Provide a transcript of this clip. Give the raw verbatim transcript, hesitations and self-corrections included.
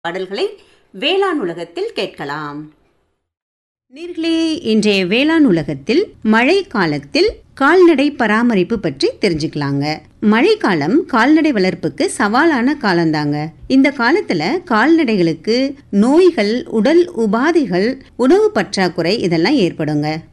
பாடல்களை வேளாண் உலகத்தில் கேட்கலாம். நேர்களே, இன்றைய வேளாண் உலகத்தில் மழை காலத்தில் கால்நடை பராமரிப்பு பற்றி தெரிஞ்சுக்கலாங்க. மழைக்காலம் கால்நடை வளர்ப்புக்கு சவாலான காலந்தாங்க. இந்த காலத்துல கால்நடைகளுக்கு நோய்கள், உடல் உபாதைகள், உணவு பற்றாக்குறை இதெல்லாம் ஏற்படுங்க.